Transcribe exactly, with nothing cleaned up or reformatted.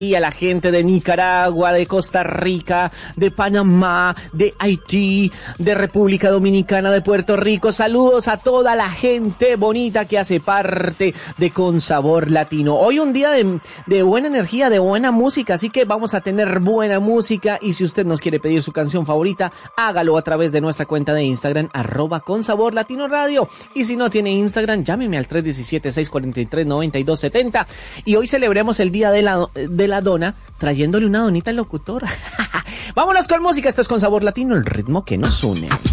Y a la gente de Nicaragua, de Costa Rica, de Panamá, de Haití, de República Dominicana, de Puerto Rico. Saludos a toda la gente bonita que hace parte de Con Sabor Latino. Hoy un día de, de buena energía, de buena música, así que vamos a tener buena música. Y si usted nos quiere pedir su canción favorita, hágalo a través de nuestra cuenta de Instagram, arroba Con Sabor Latino Radio. Y si no tiene Instagram, llámeme al tres uno siete, seis cuatro tres, nueve dos siete cero. Y hoy celebremos el día de la... De la dona, trayéndole una donita al locutor. Vámonos con música, esto es Con Sabor Latino, el ritmo que nos une.